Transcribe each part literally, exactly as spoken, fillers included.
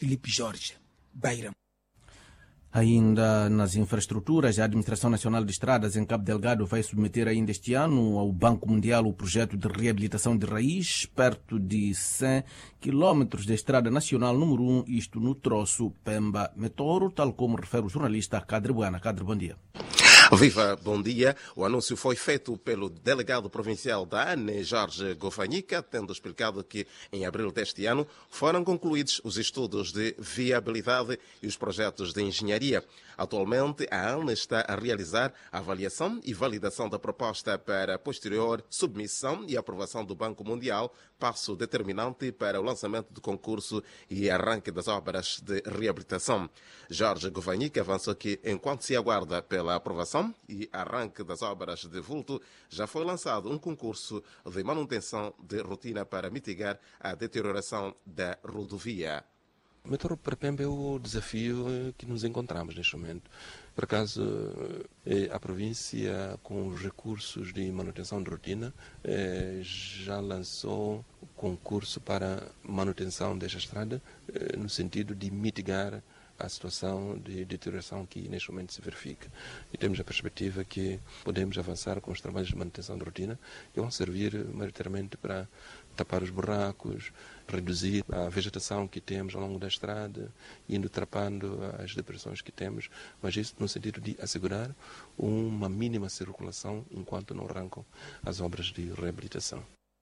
Filipe Jorge Beira. Ainda nas infraestruturas, a Administração Nacional de Estradas em Cabo Delgado vai submeter ainda este ano ao Banco Mundial o projeto de reabilitação de raiz, perto de cem quilómetros da Estrada Nacional número um, isto no troço Pemba-Metoro, tal como refere o jornalista Cadre Buana. Cadre, bom dia. Viva, bom dia. O anúncio foi feito pelo delegado provincial da A N E, Jorge Govanica, tendo explicado que em abril deste ano foram concluídos os estudos de viabilidade e os projetos de engenharia. Atualmente, a A N E está a realizar a avaliação e validação da proposta para posterior submissão e aprovação do Banco Mundial, passo determinante para o lançamento do concurso e arranque das obras de reabilitação. Jorge Govanica avançou que, enquanto se aguarda pela aprovação e arranque das obras de vulto, já foi lançado um concurso de manutenção de rotina para mitigar a deterioração da rodovia. O Metoro para Pemba é o desafio que nos encontramos neste momento. Por acaso, a província, com os recursos de manutenção de rotina, já lançou concurso para manutenção desta estrada, no sentido de mitigar a situação de deterioração que neste momento se verifica. E temos a perspectiva que podemos avançar com os trabalhos de manutenção de rotina, que vão servir maioritariamente para tapar os buracos, reduzir a vegetação que temos ao longo da estrada, indo trapando as depressões que temos, mas isso no sentido de assegurar uma mínima circulação enquanto não arrancam as obras de reabilitação.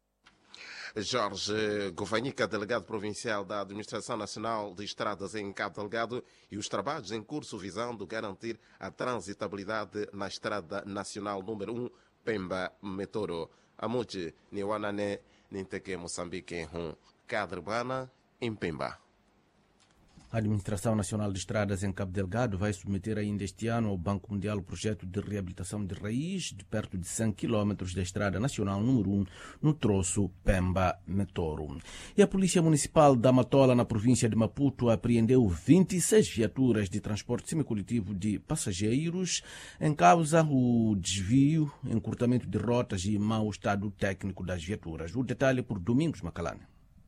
Jorge Govanica, delegado provincial da Administração Nacional de Estradas em Cabo Delgado, e os trabalhos em curso visando garantir a transitabilidade na Estrada Nacional número um, Pemba-Metoro. Amuti, Niwanane, Ninteke, Moçambique, um Cadre Buana, em Pemba. A Administração Nacional de Estradas em Cabo Delgado vai submeter ainda este ano ao Banco Mundial o projeto de reabilitação de raiz de perto de cem quilómetros da Estrada Nacional número um, no troço Pemba-Metoro. E a Polícia Municipal da Matola, na província de Maputo, apreendeu vinte e seis viaturas de transporte semicoletivo de passageiros, em causa o desvio, encurtamento de rotas e mau estado técnico das viaturas. O detalhe por Domingos Macalane.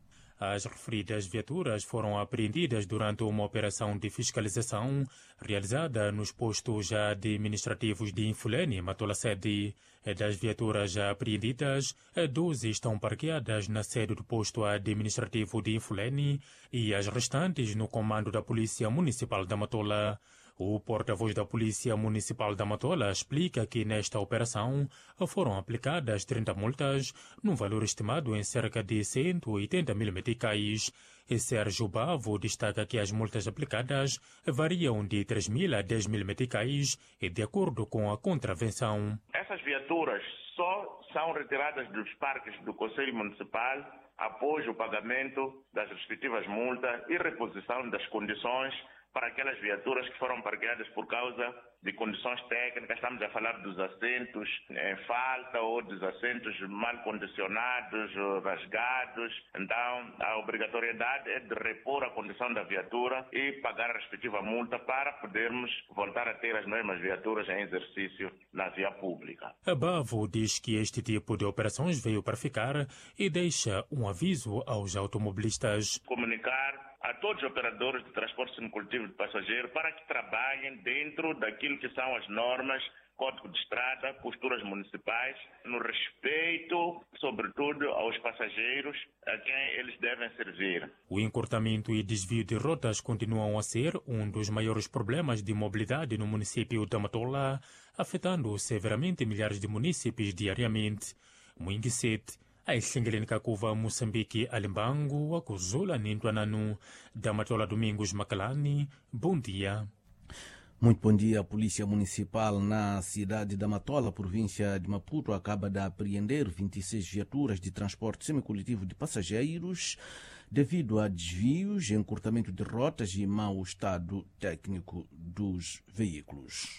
As referidas viaturas foram apreendidas durante uma operação de fiscalização realizada nos postos administrativos de Infulene e Matola Sede. Das viaturas apreendidas, doze estão parqueadas na sede do posto administrativo de Infulene e as restantes no comando da Polícia Municipal da Matola. O porta-voz da Polícia Municipal da Matola explica que nesta operação foram aplicadas trinta multas, num valor estimado em cerca de cento e oitenta mil meticais. E Sérgio Bavo destaca que as multas aplicadas variam de três mil a dez mil meticais e de acordo com a contravenção. Essas viaturas só são retiradas dos parques do Conselho Municipal após o pagamento das respectivas multas e reposição das condições para aquelas viaturas que foram parqueadas por causa de condições técnicas. Estamos a falar dos assentos em falta ou dos assentos mal condicionados, rasgados. Então, a obrigatoriedade é de repor a condição da viatura e pagar a respectiva multa para podermos voltar a ter as mesmas viaturas em exercício na via pública. A Bavo diz que este tipo de operações veio para ficar e deixa um aviso aos automobilistas. Comunicar a todos os operadores de transporte semicoletivo de passageiro para que trabalhem dentro daquilo que são as normas, Código de Estrada, posturas municipais, no respeito, sobretudo, aos passageiros a quem eles devem servir. O encurtamento e desvio de rotas continuam a ser um dos maiores problemas de mobilidade no município da Matola, afetando severamente milhares de municípios diariamente. Muinguisete, a Xingelene Kakuva, Moçambique, Alimbango, Akuzula, Nintuananu, da Matola Domingos Macalani. Bom dia. Muito bom dia. A Polícia Municipal na cidade da Matola, província de Maputo, acaba de apreender vinte e seis viaturas de transporte semicoletivo de passageiros devido a desvios, encurtamento de rotas e mau estado técnico dos veículos.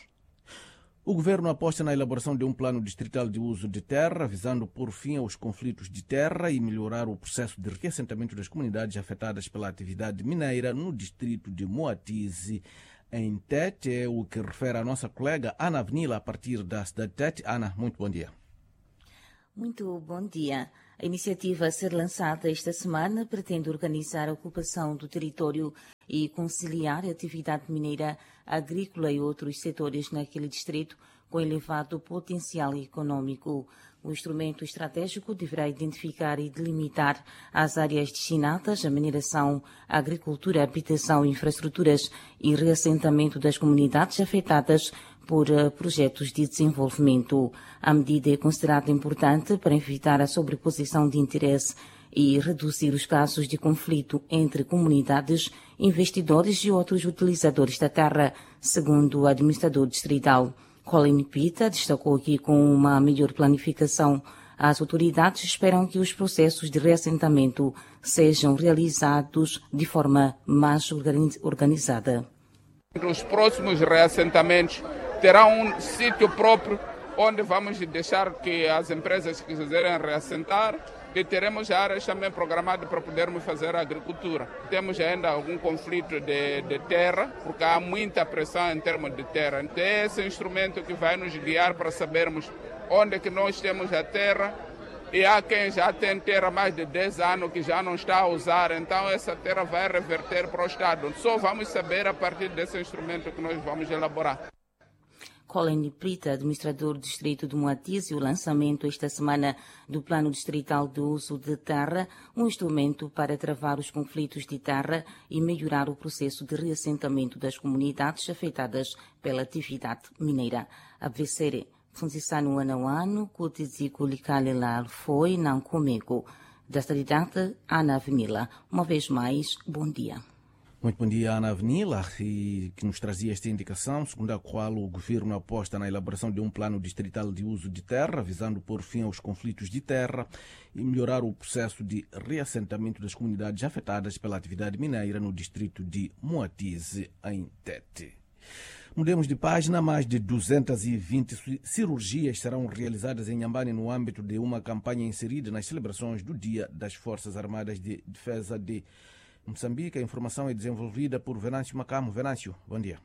O governo aposta na elaboração de um plano distrital de uso de terra, visando pôr fim aos conflitos de terra e melhorar o processo de reassentamento das comunidades afetadas pela atividade mineira no distrito de Moatize, em Tete. É o que refere a nossa colega Ana Avenila, a partir da cidade de Tete. Ana, muito bom dia. Muito bom dia. A iniciativa a ser lançada esta semana pretende organizar a ocupação do território e conciliar a atividade mineira, agrícola e outros setores naquele distrito com elevado potencial econômico. O instrumento estratégico deverá identificar e delimitar as áreas destinadas à mineração, agricultura, habitação, infraestruturas e reassentamento das comunidades afetadas por uh, projetos de desenvolvimento. A medida é considerada importante para evitar a sobreposição de interesse e reduzir os casos de conflito entre comunidades, investidores e outros utilizadores da terra, segundo o administrador distrital. Colin Pita destacou que, com uma melhor planificação, as autoridades esperam que os processos de reassentamento sejam realizados de forma mais organizada. Os próximos reassentamentos terão um sítio próprio onde vamos deixar que as empresas que quiserem reassentar, e teremos áreas também programadas para podermos fazer agricultura. Temos ainda algum conflito de, de terra, porque há muita pressão em termos de terra. Então, é esse instrumento que vai nos guiar para sabermos onde é que nós temos a terra, e há quem já tem terra há mais de dez anos que já não está a usar, então essa terra vai reverter para o Estado. Só vamos saber a partir desse instrumento que nós vamos elaborar. Colin Prita, administrador do distrito de Moatize, o lançamento esta semana do Plano Distrital de Uso de Terra, um instrumento para travar os conflitos de terra e melhorar o processo de reassentamento das comunidades afetadas pela atividade mineira. A V C R, Funcisano Anauano, Kutizico Likalelal foi não comigo. Da cidade, Ana Avenila. Uma vez mais, bom dia. Muito bom dia, Ana Avenila, e que nos trazia esta indicação, segundo a qual o governo aposta na elaboração de um plano distrital de uso de terra, visando pôr fim aos conflitos de terra e melhorar o processo de reassentamento das comunidades afetadas pela atividade mineira no distrito de Moatize, em Tete. Mudemos de página. Mais de duzentas e vinte cirurgias serão realizadas em Inhambane no âmbito de uma campanha inserida nas celebrações do Dia das Forças Armadas de Defesa de Moçambique. A informação é desenvolvida por Venâncio Macamo. Venâncio, bom dia.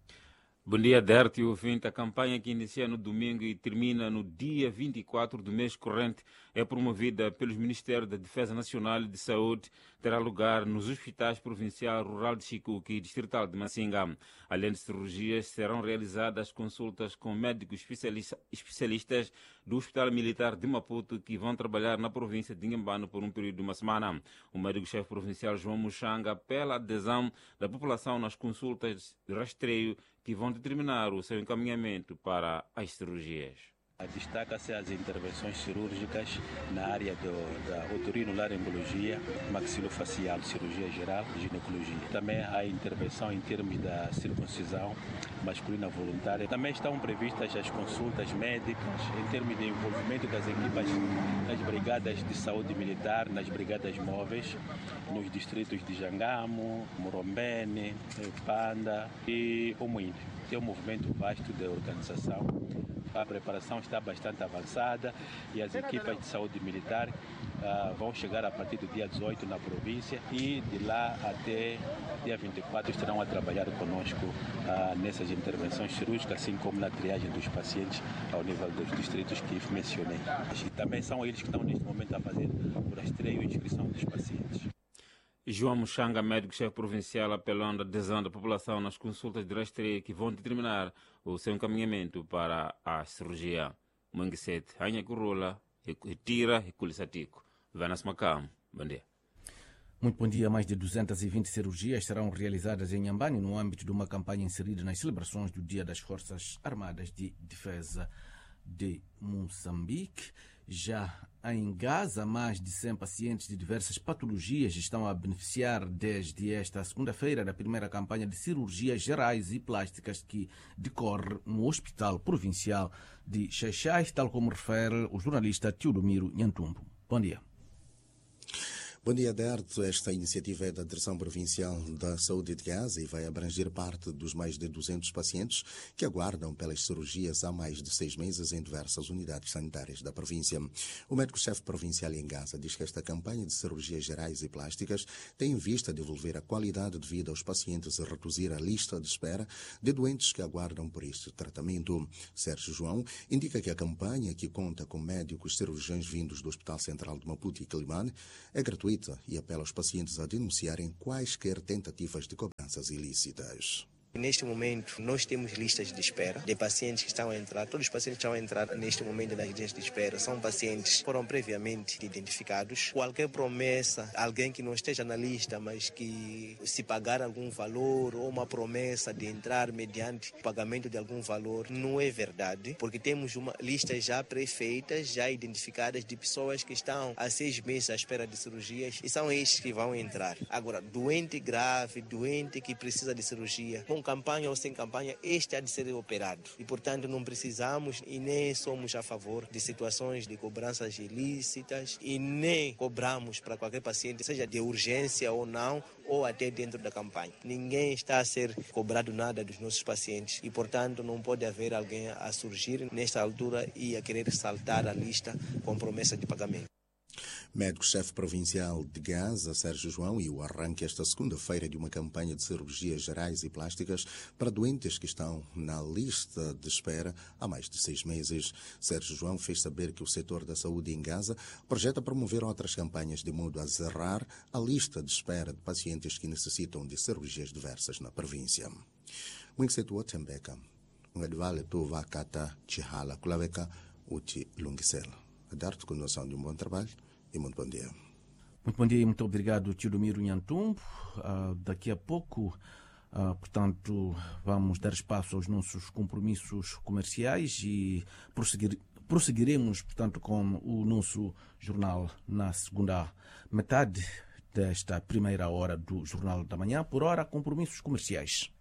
Bom dia, Derte e ouvinte. A campanha, que inicia no domingo e termina no dia vinte e quatro do mês corrente, é promovida pelos Ministérios da Defesa Nacional e de Saúde. Terá lugar nos hospitais provincial rural de Chicuque e distrital de Massinga. Além de cirurgias, serão realizadas consultas com médicos especialista, especialistas do Hospital Militar de Maputo, que vão trabalhar na província de Inhambane por um período de uma semana. O médico-chefe provincial João Muxanga apela à adesão da população nas consultas de rastreio que vão determinar o seu encaminhamento para as cirurgias. Destaca-se as intervenções cirúrgicas na área do, da otorinolaringologia, maxilofacial, cirurgia geral e ginecologia. Também há intervenção em termos da circuncisão masculina voluntária. Também estão previstas as consultas médicas em termos de envolvimento das equipas nas brigadas de saúde militar, nas brigadas móveis, nos distritos de Jangamo, Morombene, Panda e Omuíne. É um movimento vasto de organização. A preparação está bastante avançada e as equipas de saúde militar uh, vão chegar a partir do dia dezoito na província e de lá até dia vinte e quatro estarão a trabalhar conosco uh, nessas intervenções cirúrgicas, assim como na triagem dos pacientes ao nível dos distritos que mencionei. E também são eles que estão neste momento a fazer o rastreio e inscrição dos pacientes. João Muxanga, médico-chefe provincial, apelando à adesão da população nas consultas de rastreio que vão determinar o seu encaminhamento para a cirurgia. Manguesete, Anha Curula, Retira e Culisatico. Vanas Macam, bom dia. Muito bom dia. Mais de duzentas e vinte cirurgias serão realizadas em Inhambane no âmbito de uma campanha inserida nas celebrações do Dia das Forças Armadas de Defesa de Moçambique. Já em Gaza, mais de cem pacientes de diversas patologias estão a beneficiar desde esta segunda-feira da primeira campanha de cirurgias gerais e plásticas que decorre no Hospital Provincial de Xaixai, tal como refere o jornalista Teodomiro Nhantumbo. Bom dia. Bom dia, Derto. Esta iniciativa é da Direção Provincial da Saúde de Gaza e vai abranger parte dos mais de duzentos pacientes que aguardam pelas cirurgias há mais de seis meses em diversas unidades sanitárias da província. O médico-chefe provincial em Gaza diz que esta campanha de cirurgias gerais e plásticas tem em vista devolver a qualidade de vida aos pacientes e reduzir a lista de espera de doentes que aguardam por este tratamento. Sérgio João indica que a campanha, que conta com médicos cirurgiões vindos do Hospital Central de Maputo e Quelimane, é gratuita gratuita e apela aos pacientes a denunciarem quaisquer tentativas de cobranças ilícitas. Neste momento, nós temos listas de espera de pacientes que estão a entrar. Todos os pacientes que estão a entrar neste momento nas listas de espera são pacientes que foram previamente identificados. Qualquer promessa, alguém que não esteja na lista, mas que se pagar algum valor ou uma promessa de entrar mediante pagamento de algum valor, não é verdade, porque temos uma lista já pré-feitas, já identificadas de pessoas que estão há seis meses à espera de cirurgias e são estes que vão entrar. Agora, doente grave, doente que precisa de cirurgia, com campanha ou sem campanha, este há de ser operado. E, portanto, não precisamos e nem somos a favor de situações de cobranças ilícitas e nem cobramos para qualquer paciente, seja de urgência ou não, ou até dentro da campanha. Ninguém está a ser cobrado nada dos nossos pacientes e, portanto, não pode haver alguém a surgir nesta altura e a querer saltar a lista com promessa de pagamento. Médico-chefe provincial de Gaza, Sérgio João, e o arranque esta segunda-feira de uma campanha de cirurgias gerais e plásticas para doentes que estão na lista de espera há mais de seis meses. Sérgio João fez saber que o setor da saúde em Gaza projeta promover outras campanhas de modo a zerrar a lista de espera de pacientes que necessitam de cirurgias diversas na província. Mwinsetu Otembeka, Ngadvale Tuva Kata Chihala Kulaveka Uti Lungisela. A dar-te com noção de um bom trabalho e muito bom dia. Muito bom dia e muito obrigado, Tildomiro Nhantumbo. Uh, daqui a pouco, uh, portanto, vamos dar espaço aos nossos compromissos comerciais e prosseguir, prosseguiremos, portanto, com o nosso jornal na segunda metade desta primeira hora do Jornal da Manhã. Por hora, compromissos comerciais.